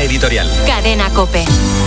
Línea editorial. Cadena COPE.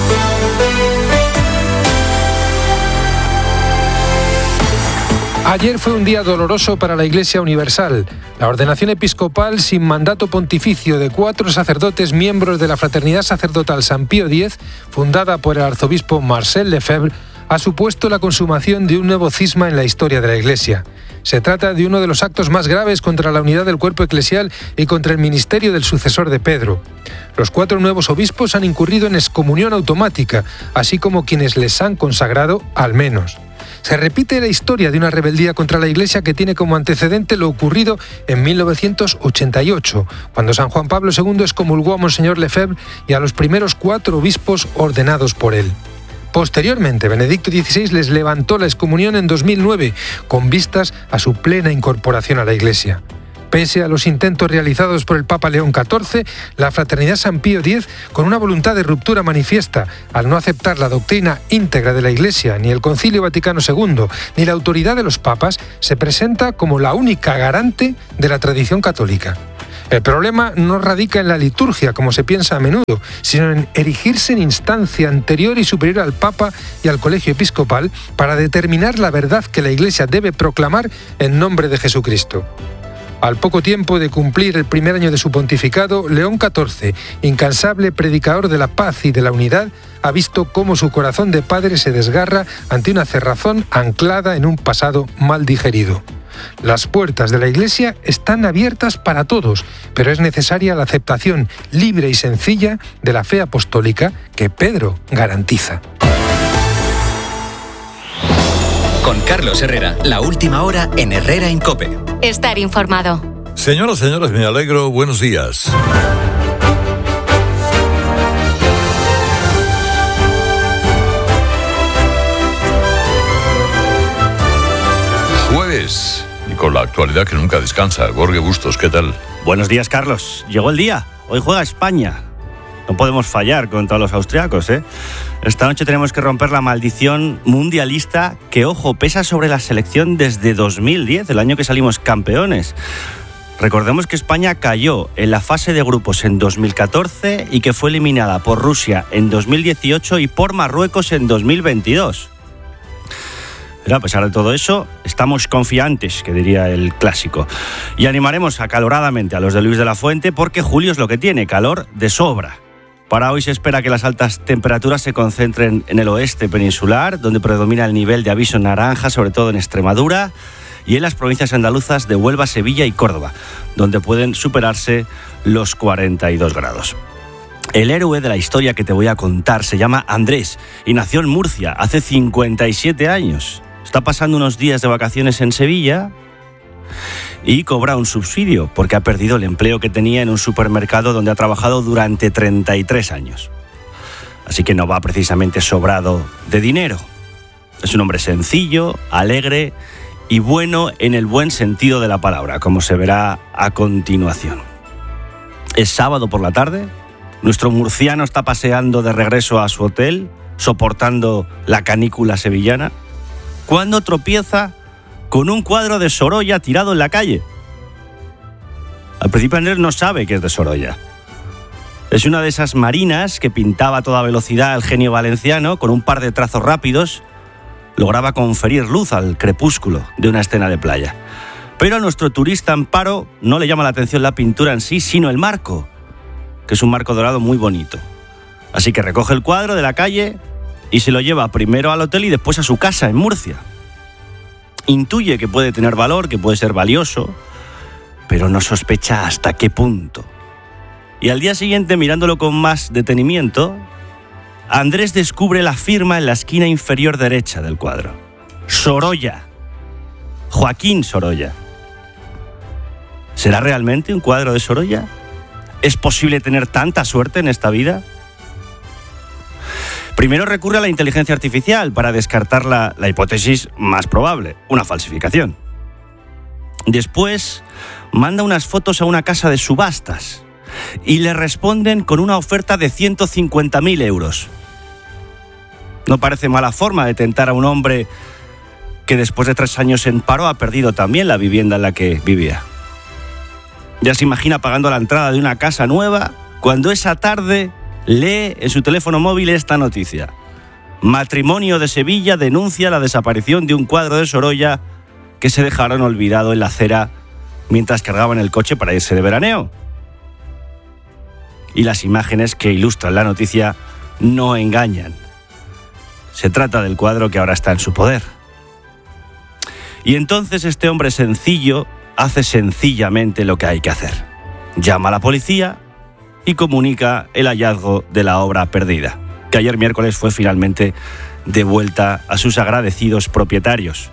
Ayer fue un día doloroso para la Iglesia Universal. La ordenación episcopal sin mandato pontificio de 4 sacerdotes miembros de la Fraternidad Sacerdotal San Pío X, fundada por el arzobispo Marcel Lefebvre, ha supuesto la consumación de un nuevo cisma en la historia de la Iglesia. Se trata de uno de los actos más graves contra la unidad del cuerpo eclesial y contra el ministerio del sucesor de Pedro. Los 4 nuevos obispos han incurrido en excomunión automática, así como quienes les han consagrado al menos. Se repite la historia de una rebeldía contra la Iglesia que tiene como antecedente lo ocurrido en 1988, cuando San Juan Pablo II excomulgó a Monseñor Lefebvre y a los primeros 4 obispos ordenados por él. Posteriormente, Benedicto XVI les levantó la excomunión en 2009, con vistas a su plena incorporación a la Iglesia. Pese a los intentos realizados por el Papa León XIV, la Fraternidad San Pío X, con una voluntad de ruptura manifiesta, al no aceptar la doctrina íntegra de la Iglesia, ni el Concilio Vaticano II, ni la autoridad de los papas, se presenta como la única garante de la tradición católica. El problema no radica en la liturgia, como se piensa a menudo, sino en erigirse en instancia anterior y superior al Papa y al Colegio Episcopal para determinar la verdad que la Iglesia debe proclamar en nombre de Jesucristo. Al poco tiempo de cumplir el primer año de su pontificado, León XIV, incansable predicador de la paz y de la unidad, ha visto cómo su corazón de padre se desgarra ante una cerrazón anclada en un pasado mal digerido. Las puertas de la Iglesia están abiertas para todos, pero es necesaria la aceptación libre y sencilla de la fe apostólica que Pedro garantiza. Con Carlos Herrera, la última hora en Herrera en COPE. Estar informado. Señoras, señores, me alegro. Buenos días. Jueves, y con la actualidad que nunca descansa. Jorge Bustos, ¿qué tal? Buenos días, Carlos. Llegó el día. Hoy juega España. No podemos fallar contra los austriacos, ¿eh? Esta noche tenemos que romper la maldición mundialista que, ojo, pesa sobre la selección desde 2010, el año que salimos campeones. Recordemos que España cayó en la fase de grupos en 2014 y que fue eliminada por Rusia en 2018 y por Marruecos en 2022. Pero a pesar de todo eso, estamos confiantes, que diría el clásico. Y animaremos acaloradamente a los de Luis de la Fuente porque julio es lo que tiene, calor de sobra. Para hoy se espera que las altas temperaturas se concentren en el oeste peninsular, donde predomina el nivel de aviso naranja, sobre todo en Extremadura, y en las provincias andaluzas de Huelva, Sevilla y Córdoba, donde pueden superarse los 42 grados. El héroe de la historia que te voy a contar se llama Andrés y nació en Murcia hace 57 años. Está pasando unos días de vacaciones en Sevilla y cobra un subsidio porque ha perdido el empleo que tenía en un supermercado donde ha trabajado durante 33 años. Así que no va precisamente sobrado de dinero. Es un hombre sencillo, alegre y bueno en el buen sentido de la palabra, como se verá a continuación. Es sábado por la tarde, nuestro murciano está paseando de regreso a su hotel, soportando la canícula sevillana, cuando tropieza con un cuadro de Sorolla tirado en la calle. Al principio Andrés no sabe que es de Sorolla. Es una de esas marinas que pintaba a toda velocidad el genio valenciano, con un par de trazos rápidos, lograba conferir luz al crepúsculo de una escena de playa. Pero a nuestro turista en paro no le llama la atención la pintura en sí, sino el marco, que es un marco dorado muy bonito. Así que recoge el cuadro de la calle y se lo lleva primero al hotel y después a su casa en Murcia. Intuye que puede tener valor, que puede ser valioso, pero no sospecha hasta qué punto. Y al día siguiente, mirándolo con más detenimiento, Andrés descubre la firma en la esquina inferior derecha del cuadro. Sorolla. Joaquín Sorolla. ¿Será realmente un cuadro de Sorolla? ¿Es posible tener tanta suerte en esta vida? Primero recurre a la inteligencia artificial para descartar la hipótesis más probable, una falsificación. Después manda unas fotos a una casa de subastas y le responden con una oferta de 150.000 euros. No parece mala forma de tentar a un hombre que después de 3 años en paro ha perdido también la vivienda en la que vivía. Ya se imagina pagando la entrada de una casa nueva cuando esa tarde lee en su teléfono móvil esta noticia. Matrimonio de Sevilla denuncia la desaparición de un cuadro de Sorolla que se dejaron olvidado en la acera mientras cargaban el coche para irse de veraneo. Y las imágenes que ilustran la noticia no engañan. Se trata del cuadro que ahora está en su poder. Y entonces este hombre sencillo hace sencillamente lo que hay que hacer. Llama a la policía y comunica el hallazgo de la obra perdida, que ayer miércoles fue finalmente devuelta a sus agradecidos propietarios.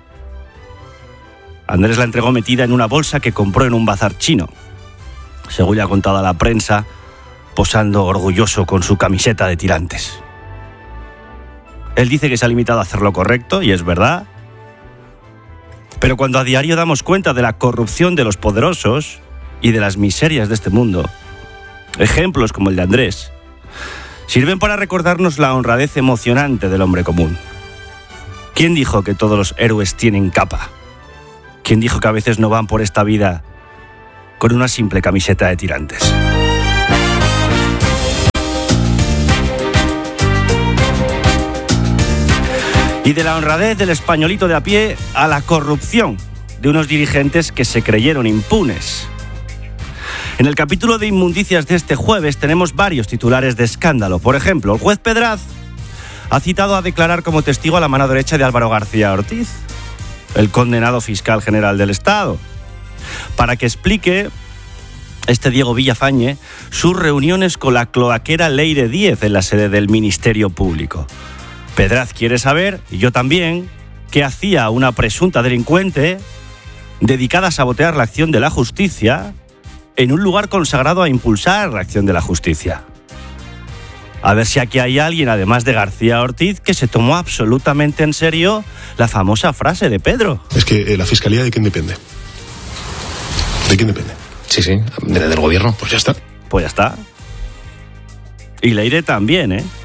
Andrés la entregó metida en una bolsa que compró en un bazar chino, según le ha contado a la prensa, posando orgulloso con su camiseta de tirantes. Él dice que se ha limitado a hacer lo correcto, y es verdad. Pero cuando a diario damos cuenta de la corrupción de los poderosos y de las miserias de este mundo, ejemplos como el de Andrés sirven para recordarnos la honradez emocionante del hombre común. ¿Quién dijo que todos los héroes tienen capa? ¿Quién dijo que a veces no van por esta vida con una simple camiseta de tirantes? Y de la honradez del españolito de a pie a la corrupción de unos dirigentes que se creyeron impunes. En el capítulo de inmundicias de este jueves tenemos varios titulares de escándalo. Por ejemplo, el juez Pedraz ha citado a declarar como testigo a la mano derecha de Álvaro García Ortiz, el condenado fiscal general del Estado, para que explique este Diego Villafañe sus reuniones con la cloaquera Leire Díez en la sede del Ministerio Público. Pedraz quiere saber, y yo también, qué hacía una presunta delincuente dedicada a sabotear la acción de la justicia en un lugar consagrado a impulsar la acción de la justicia. A ver si aquí hay alguien, además de García Ortiz, que se tomó absolutamente en serio la famosa frase de Pedro. Es que la Fiscalía, ¿de quién depende? ¿De quién depende? Sí, del gobierno. Pues ya está. Pues ya está. Y Leire también, ¿eh?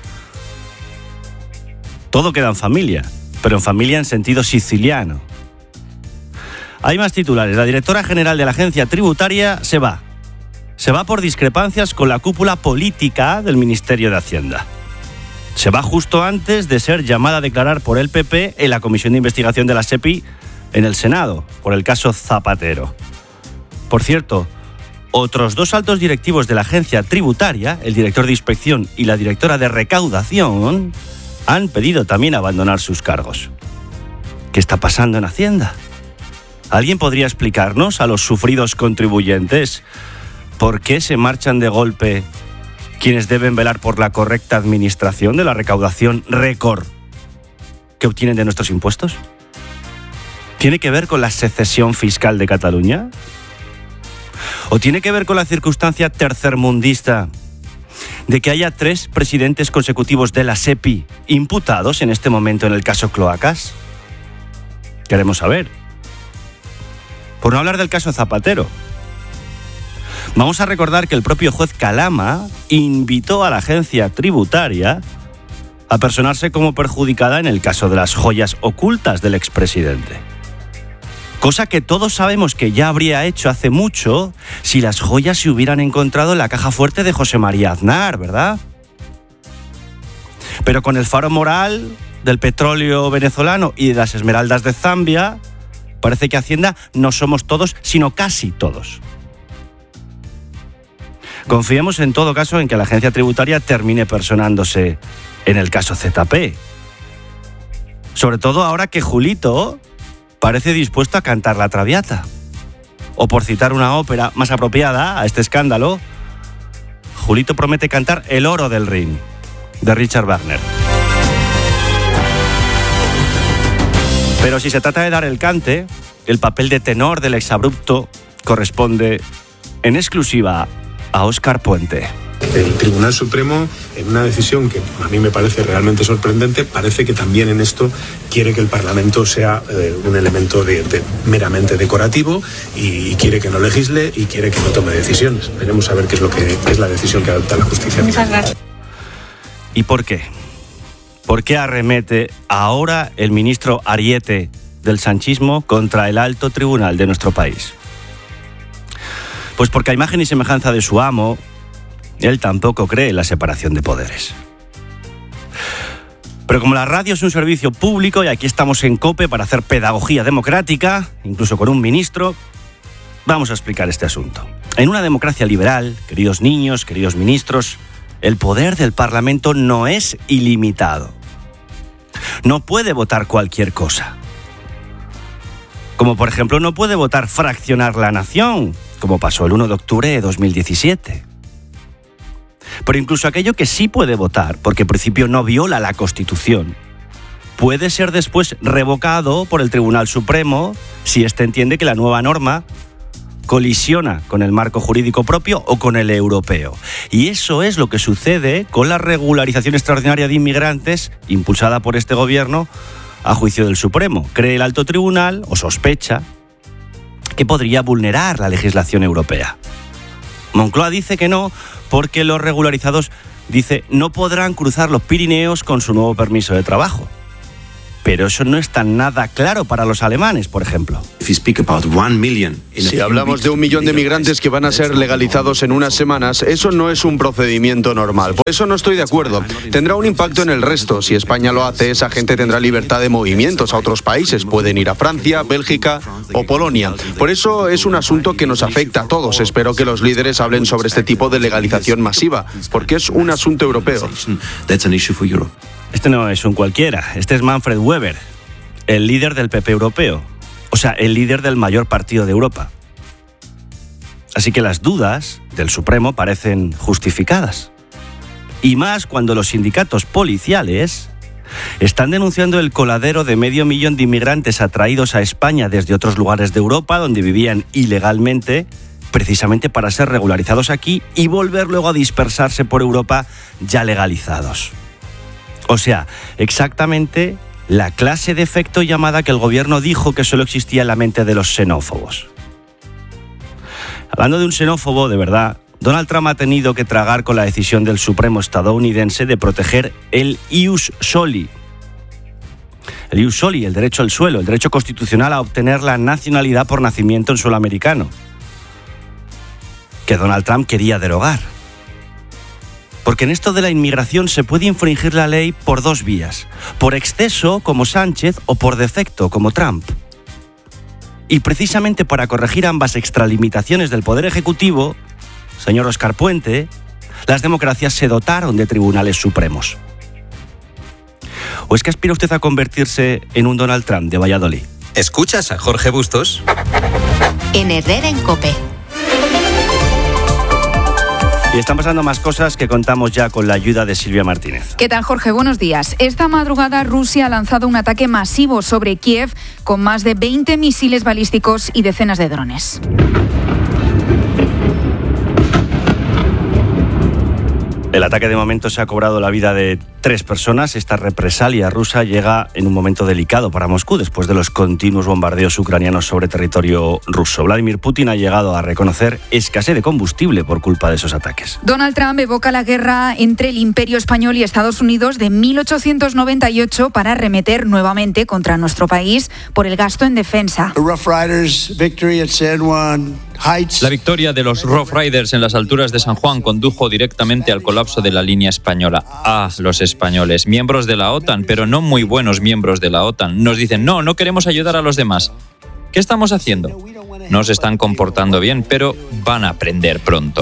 Todo queda en familia, pero en familia en sentido siciliano. Hay más titulares. La directora general de la agencia tributaria se va. Se va por discrepancias con la cúpula política del Ministerio de Hacienda. Se va justo antes de ser llamada a declarar por el PP en la comisión de investigación de la SEPI en el Senado, por el caso Zapatero. Por cierto, otros dos altos directivos de la agencia tributaria, el director de inspección y la directora de recaudación, han pedido también abandonar sus cargos. ¿Qué está pasando en Hacienda? ¿Alguien podría explicarnos a los sufridos contribuyentes por qué se marchan de golpe quienes deben velar por la correcta administración de la recaudación récord que obtienen de nuestros impuestos? ¿Tiene que ver con la secesión fiscal de Cataluña? ¿O tiene que ver con la circunstancia tercermundista de que haya 3 presidentes consecutivos de la SEPI imputados en este momento en el caso Cloacas? Queremos saber. Por no hablar del caso Zapatero. Vamos a recordar que el propio juez Calama invitó a la agencia tributaria a personarse como perjudicada en el caso de las joyas ocultas del expresidente. Cosa que todos sabemos que ya habría hecho hace mucho si las joyas se hubieran encontrado en la caja fuerte de José María Aznar, ¿verdad? Pero con el faro moral del petróleo venezolano y de las esmeraldas de Zambia, parece que Hacienda no somos todos, sino casi todos. Confiemos en todo caso en que la agencia tributaria termine personándose en el caso ZP. Sobre todo ahora que Julito parece dispuesto a cantar la Traviata. O por citar una ópera más apropiada a este escándalo, Julito promete cantar El oro del Rin, de Richard Wagner. Pero si se trata de dar el cante, el papel de tenor del exabrupto corresponde en exclusiva a Óscar Puente. El Tribunal Supremo, en una decisión que a mí me parece realmente sorprendente, parece que también en esto quiere que el Parlamento sea un elemento meramente decorativo y quiere que no legisle y quiere que no tome decisiones. Veremos a ver qué es lo que es la decisión que adopta la justicia. Muchas gracias. ¿Y por qué? ¿Por qué arremete ahora el ministro Ariete del sanchismo contra el alto tribunal de nuestro país? Pues porque a imagen y semejanza de su amo, Él tampoco cree en la separación de poderes. Pero como la radio es un servicio público y aquí estamos en COPE para hacer pedagogía democrática, incluso con un ministro, vamos a explicar este asunto. En una democracia liberal, queridos niños, queridos ministros, el poder del Parlamento no es ilimitado. No puede votar cualquier cosa. Como por ejemplo no puede votar fraccionar la nación, como pasó el 1 de octubre de 2017. Pero incluso aquello que sí puede votar, porque en principio no viola la Constitución, puede ser después revocado por el Tribunal Supremo si éste entiende que la nueva norma colisiona con el marco jurídico propio o con el europeo. Y eso es lo que sucede con la regularización extraordinaria de inmigrantes impulsada por este gobierno a juicio del Supremo. Cree el alto tribunal, o sospecha, que podría vulnerar la legislación europea. Moncloa dice que no, porque los regularizados, dice, no podrán cruzar los Pirineos con su nuevo permiso de trabajo. Pero eso no está nada claro para los alemanes, por ejemplo. Si hablamos de 1 millón de migrantes que van a ser legalizados en unas semanas, eso no es un procedimiento normal. Por eso no estoy de acuerdo. Tendrá un impacto en el resto. Si España lo hace, esa gente tendrá libertad de movimientos a otros países. Pueden ir a Francia, Bélgica o Polonia. Por eso es un asunto que nos afecta a todos. Espero que los líderes hablen sobre este tipo de legalización masiva, porque es un asunto europeo. Este no es un cualquiera, este es Manfred Weber, el líder del PP europeo, o sea, el líder del mayor partido de Europa. Así que las dudas del Supremo parecen justificadas. Y más cuando los sindicatos policiales están denunciando el coladero de 500.000 de inmigrantes atraídos a España desde otros lugares de Europa donde vivían ilegalmente, precisamente para ser regularizados aquí y volver luego a dispersarse por Europa ya legalizados. O sea, exactamente la clase de efecto llamada que el gobierno dijo que solo existía en la mente de los xenófobos. Hablando de un xenófobo, de verdad, Donald Trump ha tenido que tragar con la decisión del Supremo estadounidense de proteger el ius soli. El ius soli, el derecho al suelo, el derecho constitucional a obtener la nacionalidad por nacimiento en suelo americano, que Donald Trump quería derogar. Porque en esto de la inmigración se puede infringir la ley por 2 vías. Por exceso, como Sánchez, o por defecto, como Trump. Y precisamente para corregir ambas extralimitaciones del Poder Ejecutivo, señor Óscar Puente, las democracias se dotaron de tribunales supremos. ¿O es que aspira usted a convertirse en un Donald Trump de Valladolid? ¿Escuchas a Jorge Bustos? En Herrera en COPE. Y están pasando más cosas que contamos ya con la ayuda de Silvia Martínez. ¿Qué tal, Jorge? Buenos días. Esta madrugada Rusia ha lanzado un ataque masivo sobre Kiev con más de 20 misiles balísticos y decenas de drones. El ataque de momento se ha cobrado la vida de 3 personas. Esta represalia rusa llega en un momento delicado para Moscú después de los continuos bombardeos ucranianos sobre territorio ruso. Vladimir Putin ha llegado a reconocer escasez de combustible por culpa de esos ataques. Donald Trump evoca la guerra entre el Imperio Español y Estados Unidos de 1898 para arremeter nuevamente contra nuestro país por el gasto en defensa. La victoria de los Rough Riders en las alturas de San Juan condujo directamente al colapso de la línea española. Los españoles, miembros de la OTAN, pero no muy buenos miembros de la OTAN, nos dicen, no queremos ayudar a los demás. ¿Qué estamos haciendo? No se están comportando bien, pero van a aprender pronto.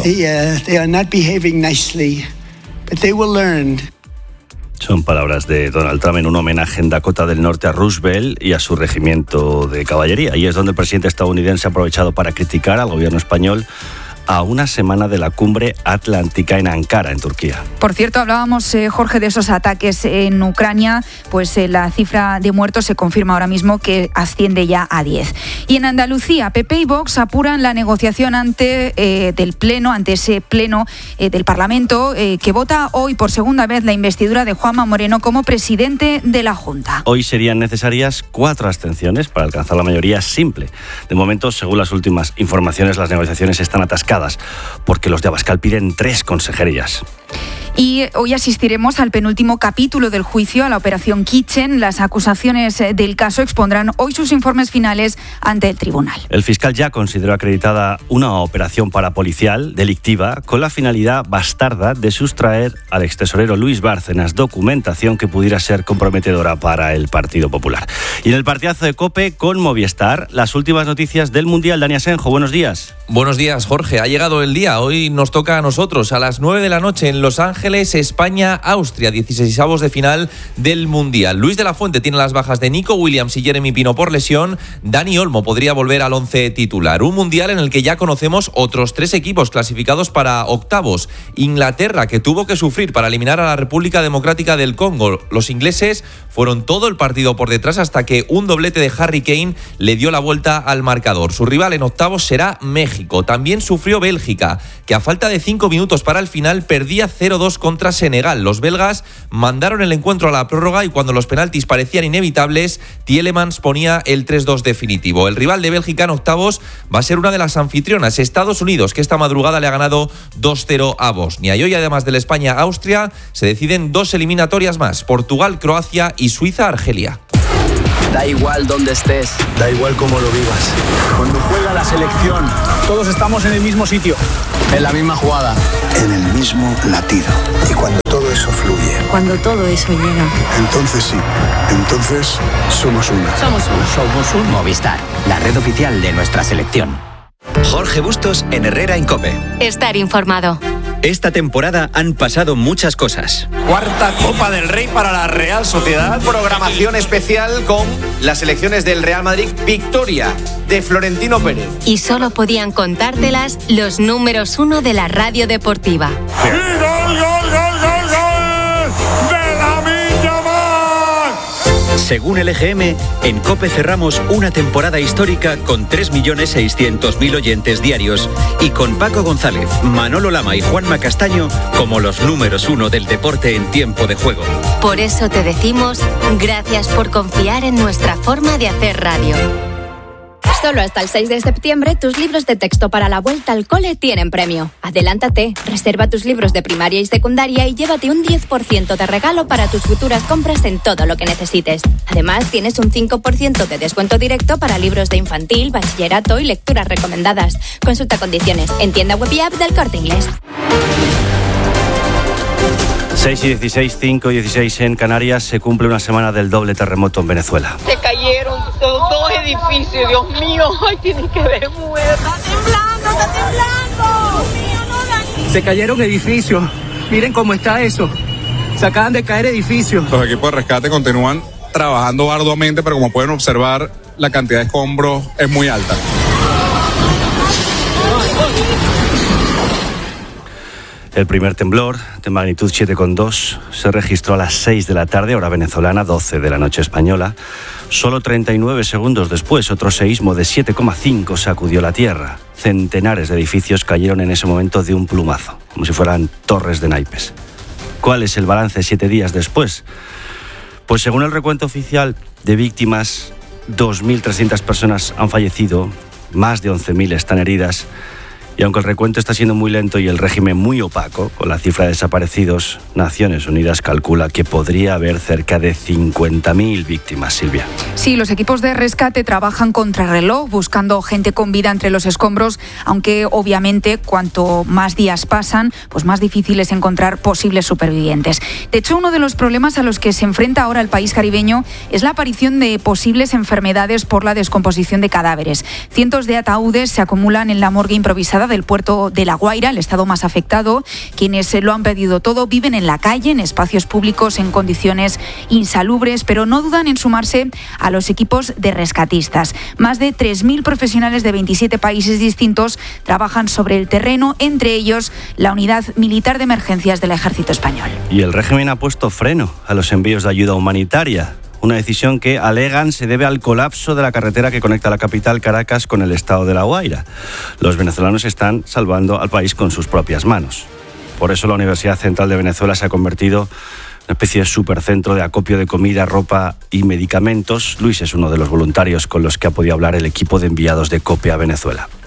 Son palabras de Donald Trump en un homenaje en Dakota del Norte a Roosevelt y a su regimiento de caballería. Y es donde el presidente estadounidense ha aprovechado para criticar al gobierno español a una semana de la cumbre atlántica en Ankara, en Turquía. Por cierto, hablábamos, Jorge, de esos ataques en Ucrania, pues la cifra de muertos se confirma ahora mismo que asciende ya a 10. Y en Andalucía, PP y Vox apuran la negociación ante ese pleno del Parlamento que vota hoy por segunda vez la investidura de Juanma Moreno como presidente de la Junta. Hoy serían necesarias 4 abstenciones para alcanzar la mayoría simple. De momento, según las últimas informaciones, las negociaciones están atascadas porque los de Abascal piden 3 consejerías. Y hoy asistiremos al penúltimo capítulo del juicio a la operación Kitchen. Las acusaciones del caso expondrán hoy sus informes finales ante el tribunal. El fiscal ya consideró acreditada una operación parapolicial delictiva con la finalidad bastarda de sustraer al extesorero Luis Bárcenas documentación que pudiera ser comprometedora para el Partido Popular. Y en el partidazo de COPE con Movistar, las últimas noticias del Mundial. Dani Asenjo, buenos días. Buenos días, Jorge. Ha llegado el día. Hoy nos toca a nosotros a las 9 de la noche en Los Ángeles, España-Austria, 16avos de final del Mundial. Luis de la Fuente tiene las bajas de Nico Williams y Jeremy Pino por lesión. Dani Olmo podría volver al 11 titular. Un Mundial en el que ya conocemos otros 3 equipos clasificados para octavos. Inglaterra, que tuvo que sufrir para eliminar a la República Democrática del Congo. Los ingleses fueron todo el partido por detrás hasta que un doblete de Harry Kane le dio la vuelta al marcador. Su rival en octavos será México. También sufrió Bélgica, que a falta de 5 minutos para el final perdía 0-2 contra Senegal. Los belgas mandaron el encuentro a la prórroga y cuando los penaltis parecían inevitables, Tielemans ponía el 3-2 definitivo. El rival de Bélgica en octavos va a ser una de las anfitrionas, Estados Unidos, que esta madrugada le ha ganado 2-0 a Bosnia. Y hoy, además del España-Austria, se deciden 2 eliminatorias más: Portugal-Croacia y Suiza-Argelia. Da igual dónde estés, da igual cómo lo vivas. Cuando juega la selección, todos estamos en el mismo sitio, en la misma jugada, en el mismo latido. Y cuando todo eso fluye, cuando todo eso llega, entonces sí, entonces somos uno. Somos uno. Movistar, la red oficial de nuestra selección. Jorge Bustos en Herrera en COPE. Estar informado. Esta temporada han pasado muchas cosas. Cuarta Copa del Rey para la Real Sociedad. Programación especial con las selecciones del Real Madrid. Victoria de Florentino Pérez. Y solo podían contártelas los números 1 de la radio deportiva. ¡Y gol, gol, gol, gol, gol! ¡De Lamine Yamal! Según el EGM, en COPE cerramos una temporada histórica con 3.600.000 oyentes diarios y con Paco González, Manolo Lama y Juanma Castaño como los números 1 del deporte en tiempo de juego. Por eso te decimos gracias por confiar en nuestra forma de hacer radio. Solo hasta el 6 de septiembre tus libros de texto para la vuelta al cole tienen premio. Adelántate, reserva tus libros de primaria y secundaria y llévate un 10% de regalo para tus futuras compras en todo lo que necesites. Además, tienes un 5% de descuento directo para libros de infantil, bachillerato y lecturas recomendadas. Consulta condiciones en tienda web y app del Corte Inglés. 6 y 16, 5 y 16 en Canarias. Se cumple una semana del doble terremoto en Venezuela. Se cayeron 2 edificios, Dios mío, ay, tienen que ver muertos. ¡Está temblando, está temblando! Dios mío, no, Dani. Se cayeron edificios, miren cómo está eso. Se acaban de caer edificios. Los equipos de rescate continúan trabajando arduamente, pero como pueden observar, la cantidad de escombros es muy alta. El primer temblor, de magnitud 7,2, se registró a las 6 de la tarde, hora venezolana, 12 de la noche española. Solo 39 segundos después, otro seísmo de 7,5 sacudió la tierra. Centenares de edificios cayeron en ese momento de un plumazo, como si fueran torres de naipes. ¿Cuál es el balance 7 días después? Pues según el recuento oficial de víctimas, 2.300 personas han fallecido, más de 11.000 están heridas. Y aunque el recuento está siendo muy lento y el régimen muy opaco, con la cifra de desaparecidos, Naciones Unidas calcula que podría haber cerca de 50.000 víctimas, Silvia. Sí, los equipos de rescate trabajan contrarreloj, buscando gente con vida entre los escombros, aunque obviamente cuanto más días pasan, pues más difícil es encontrar posibles supervivientes. De hecho, uno de los problemas a los que se enfrenta ahora el país caribeño es la aparición de posibles enfermedades por la descomposición de cadáveres. Cientos de ataúdes se acumulan en la morgue improvisada del puerto de La Guaira, el estado más afectado. Quienes lo han pedido todo viven en la calle, en espacios públicos, en condiciones insalubres, pero no dudan en sumarse a los equipos de rescatistas. Más de 3.000 profesionales de 27 países distintos trabajan sobre el terreno, entre ellos la Unidad Militar de Emergencias del Ejército Español. Y el régimen ha puesto freno a los envíos de ayuda humanitaria. Una decisión que, alegan, se debe al colapso de la carretera que conecta la capital Caracas con el estado de La Guaira. Los venezolanos están salvando al país con sus propias manos. Por eso la Universidad Central de Venezuela se ha convertido en una especie de supercentro de acopio de comida, ropa y medicamentos. Luis es uno de los voluntarios con los que ha podido hablar el equipo de enviados de COPE a Venezuela.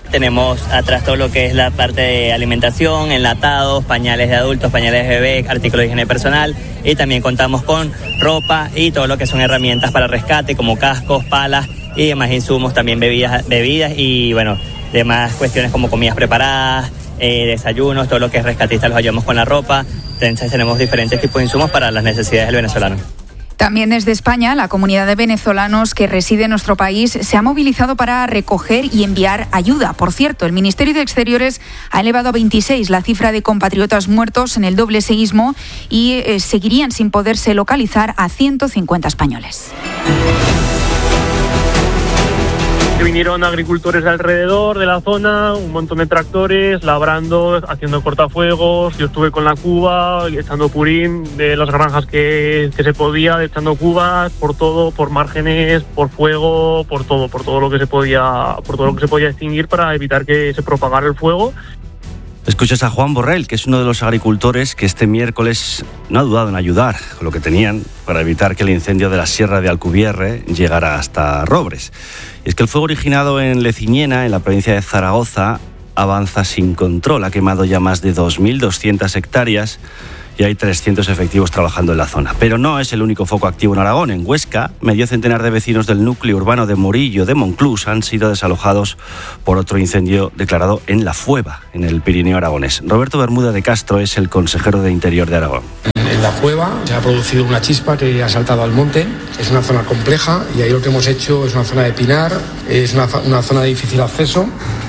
Tenemos atrás todo lo que es la parte de alimentación, enlatados, pañales de adultos, pañales de bebé, artículos de higiene personal, y también contamos con ropa y todo lo que son herramientas para rescate como cascos, palas y demás insumos, también bebidas y demás cuestiones como comidas preparadas, desayunos, todo lo que es rescatista los ayudamos con la ropa. Entonces tenemos diferentes tipos de insumos para las necesidades del venezolano. También desde España, la comunidad de venezolanos que reside en nuestro país se ha movilizado para recoger y enviar ayuda. Por cierto, el Ministerio de Exteriores ha elevado a 26 la cifra de compatriotas muertos en el doble seísmo y seguirían sin poderse localizar a 150 españoles. Vinieron agricultores de alrededor de la zona, un montón de tractores, labrando, haciendo cortafuegos. Yo estuve con la cuba, echando purín de las granjas que se podía, echando cubas, por todo, por márgenes, por fuego, por todo lo que se podía extinguir para evitar que se propagara el fuego. Escuchas a Juan Borrell, que es uno de los agricultores que este miércoles no ha dudado en ayudar con lo que tenían para evitar que el incendio de la Sierra de Alcubierre llegara hasta Robres. Y es que el fuego originado en Leciñena, en la provincia de Zaragoza, avanza sin control. Ha quemado ya más de 2.200 hectáreas y hay 300 efectivos trabajando en la zona. Pero no es el único foco activo en Aragón. En Huesca, medio centenar de vecinos del núcleo urbano de Morillo de Monclús han sido desalojados por otro incendio declarado en La Fueva, en el Pirineo aragonés. Roberto Bermuda de Castro es el consejero de Interior de Aragón. En La Fueva se ha producido una chispa que ha saltado al monte. Es una zona compleja y ahí lo que hemos hecho es una zona de pinar, es una zona de difícil acceso.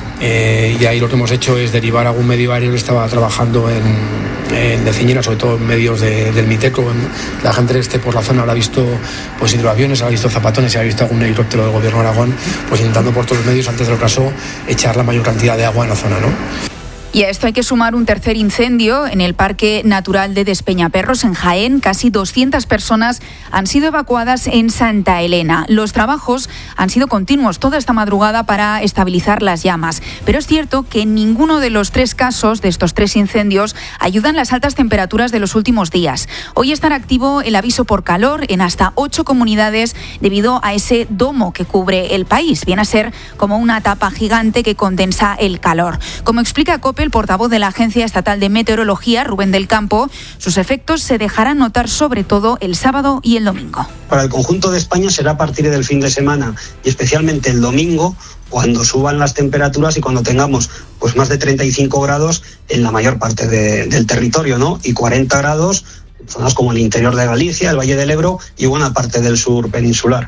Y ahí lo que hemos hecho es derivar a algún medio aéreo que estaba trabajando en Leciñena, sobre todo en medios del Miteco. La gente que esté por la zona habrá visto pues hidroaviones, habrá visto zapatones y habrá visto algún helicóptero del gobierno de Aragón, pues intentando por todos los medios, antes del ocaso, echar la mayor cantidad de agua en la zona, ¿no? Y a esto hay que sumar un tercer incendio en el Parque Natural de Despeñaperros, en Jaén. Casi 200 personas han sido evacuadas en Santa Elena. Los trabajos han sido continuos toda esta madrugada para estabilizar las llamas. Pero es cierto que en ninguno de los tres casos de estos tres incendios ayudan las altas temperaturas de los últimos días. Hoy estará activo el aviso por calor en hasta 8 comunidades debido a ese domo que cubre el país. Viene a ser como una tapa gigante que condensa el calor. Como explica COPE, el portavoz de la Agencia Estatal de Meteorología, Rubén del Campo, sus efectos se dejarán notar sobre todo el sábado y el domingo. Para el conjunto de España será a partir del fin de semana y especialmente el domingo, cuando suban las temperaturas y cuando tengamos pues más de 35 grados en la mayor parte del territorio, ¿no? Y 40 grados en zonas como el interior de Galicia, el Valle del Ebro y buena parte del sur peninsular.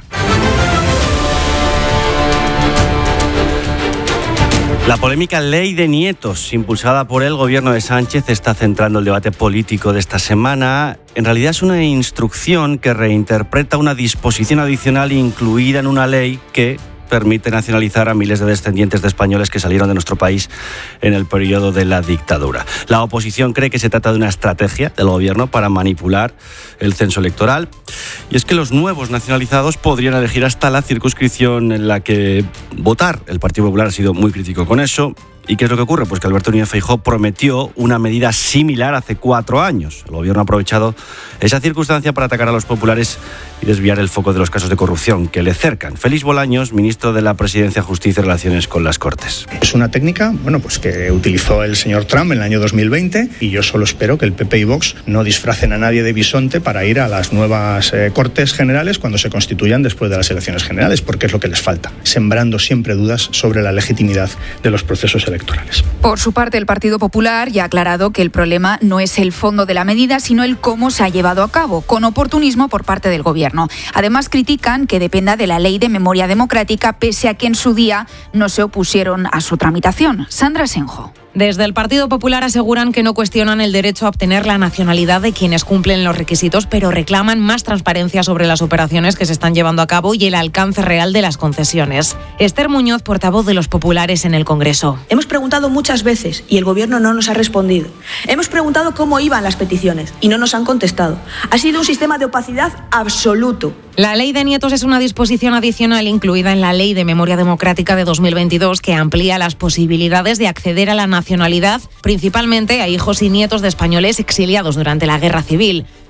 La polémica ley de nietos, impulsada por el gobierno de Sánchez, está centrando el debate político de esta semana. En realidad es una instrucción que reinterpreta una disposición adicional incluida en una ley que permite nacionalizar a miles de descendientes de españoles que salieron de nuestro país en el periodo de la dictadura. La oposición cree que se trata de una estrategia del gobierno para manipular el censo electoral. Y es que los nuevos nacionalizados podrían elegir hasta la circunscripción en la que votar. El Partido Popular ha sido muy crítico con eso. ¿Y qué es lo que ocurre? Pues que Alberto Núñez Feijóo prometió una medida similar hace 4 años. El gobierno ha aprovechado esa circunstancia para atacar a los populares y desviar el foco de los casos de corrupción que le cercan. Félix Bolaños, ministro de la Presidencia, Justicia y Relaciones con las Cortes. Es una técnica, pues que utilizó el señor Trump en el año 2020 y yo solo espero que el PP y Vox no disfracen a nadie de bisonte para ir a las nuevas Cortes Generales cuando se constituyan después de las elecciones generales, porque es lo que les falta, sembrando siempre dudas sobre la legitimidad de los procesos electorales. Por su parte, el Partido Popular ya ha aclarado que el problema no es el fondo de la medida, sino el cómo se ha llevado a cabo, con oportunismo por parte del Gobierno. Además, critican que dependa de la Ley de Memoria Democrática, pese a que en su día no se opusieron a su tramitación. Sandra Senjo. Desde el Partido Popular aseguran que no cuestionan el derecho a obtener la nacionalidad de quienes cumplen los requisitos, pero reclaman más transparencia sobre las operaciones que se están llevando a cabo y el alcance real de las concesiones. Esther Muñoz, portavoz de los populares en el Congreso. Hemos preguntado muchas veces y el Gobierno no nos ha respondido. Hemos preguntado cómo iban las peticiones y no nos han contestado. Ha sido un sistema de opacidad absoluto. La Ley de Nietos es una disposición adicional incluida en la Ley de Memoria Democrática de 2022 que amplía las posibilidades de acceder a la nacionalidad, principalmente a hijos y nietos de españoles exiliados durante la Guerra Civil.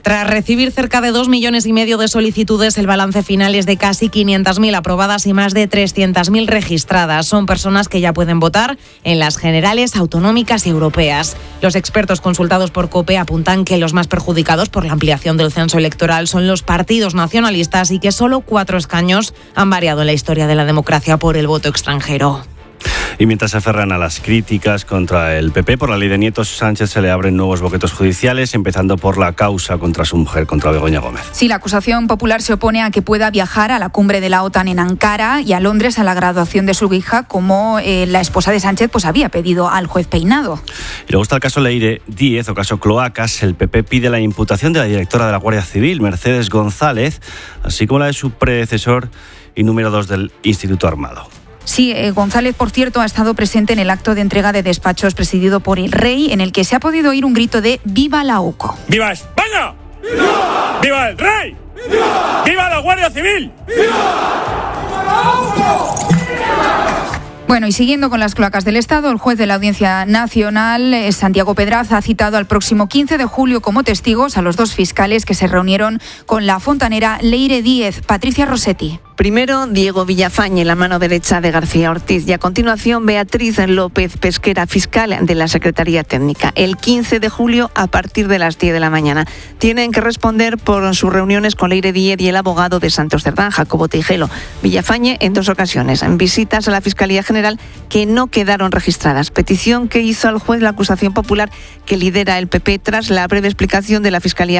Tras recibir cerca de 2,5 millones de solicitudes, el balance final es de casi 500.000 aprobadas y más de 300.000 registradas. Son personas que ya pueden votar en las generales, autonómicas y europeas. Los expertos consultados por COPE apuntan que los más perjudicados por la ampliación del censo electoral son los partidos nacionalistas y que solo 4 escaños han variado en la historia de la democracia por el voto extranjero. Y mientras se aferran a las críticas contra el PP por la ley de nietos, Sánchez se le abren nuevos boquetos judiciales, empezando por la causa contra su mujer, contra Begoña Gómez. Sí, la acusación popular se opone a que pueda viajar a la cumbre de la OTAN en Ankara y a Londres a la graduación de su hija, como la esposa de Sánchez pues había pedido al juez Peinado. Y luego está el caso Leire Díez o caso Cloacas. El PP pide la imputación de la directora de la Guardia Civil, Mercedes González, así como la de su predecesor y número 2 del Instituto Armado. Sí, González, por cierto, ha estado presente en el acto de entrega de despachos presidido por el rey, en el que se ha podido oír un grito de ¡Viva la UCO! ¡Viva España! ¡Viva! ¡Viva el rey! ¡Viva! ¡Viva la Guardia Civil! ¡Viva la UCO! Bueno, y siguiendo con las cloacas del Estado, el juez de la Audiencia Nacional, Santiago Pedraza, ha citado al próximo 15 de julio como testigos a los 2 fiscales que se reunieron con la fontanera Leire Díez. Patricia Rossetti. Primero, Diego Villafañe, la mano derecha de García Ortiz, y a continuación Beatriz López Pesquera, fiscal de la Secretaría Técnica. El 15 de julio a partir de las 10 de la mañana. Tienen que responder por sus reuniones con Leire Díez y el abogado de Santos Cerdán, Jacobo Tejelo. Villafañe en 2 ocasiones, en visitas a la Fiscalía General que no quedaron registradas. Petición que hizo al juez la acusación popular que lidera el PP tras la breve explicación de la Fiscalía